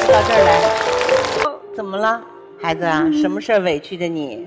到这儿来，怎么了，孩子啊？什么事儿委屈的你？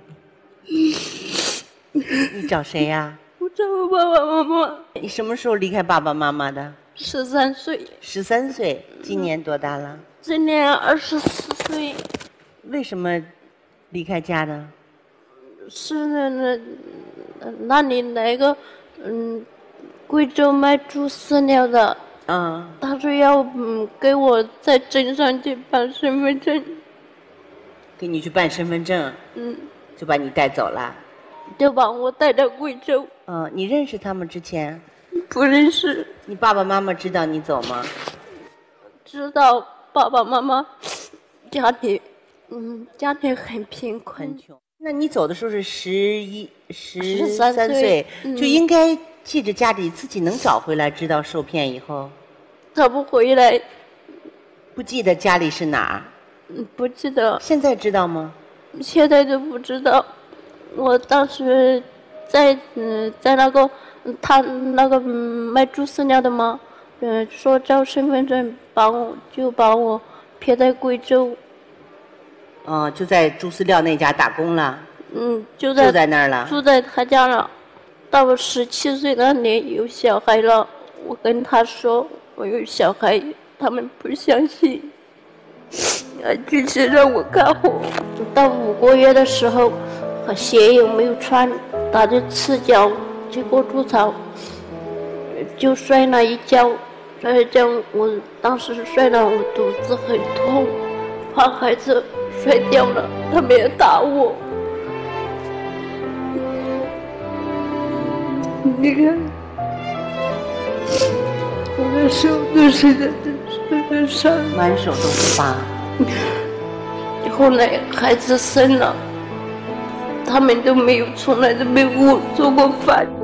你找谁呀？ 我找我爸爸妈妈。 你什么时候离开爸爸妈妈的 13岁。 13岁，今年多大了？ 今年24岁。 为什么离开家呢？ 是那里来个贵州卖猪饲料的，他说要给我在镇上去办身份证， 给你去办身份证，就把你带走了， 就把我带到贵州。 你认识他们之前？ 不认识。 你爸爸妈妈知道你走吗？ 知道，爸爸妈妈家庭很贫困， 很穷。那你走的时候是13岁，就应该记着家里自己能找回来，知道受骗以后。 找不回来。 不记得家里是哪儿？ 不记得。 现在知道吗？ 现在都不知道。我当时在那个他那个卖猪饲料的嘛，说找身份证把我撇在贵州。 就在猪饲料那家打工了。 就在那儿了， 住在他家了。到我17岁那年有小孩了，我跟他说我有小孩，他们不相信，继续让我干活。到5个月的时候，鞋也没有穿，打着赤脚去过猪场，就摔了一跤。我当时摔了，我肚子很痛，怕孩子摔掉了，他没有打我。你看，我的手都是在这伤， 满手都是疤。 后来孩子生了，他们都从来都没有给我做过饭。